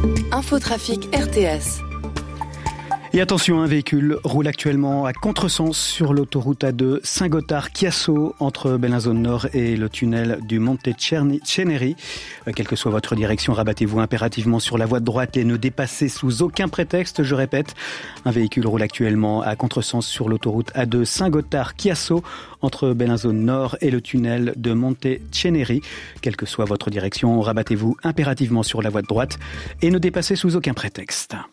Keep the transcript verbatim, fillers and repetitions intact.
Infotrafic R T S. Et attention, un véhicule roule actuellement à contresens sur l'autoroute A deux Saint-Gothard-Chiasso entre Bellinzone-Nord et le tunnel du Monte Ceneri. Quelle que soit votre direction, rabattez-vous impérativement sur la voie de droite et ne dépassez sous aucun prétexte. Je répète, un véhicule roule actuellement à contresens sur l'autoroute A deux Saint-Gothard-Chiasso entre Bellinzone-Nord et le tunnel de Monte Ceneri. Quelle que soit votre direction, rabattez-vous impérativement sur la voie de droite et ne dépassez sous aucun prétexte.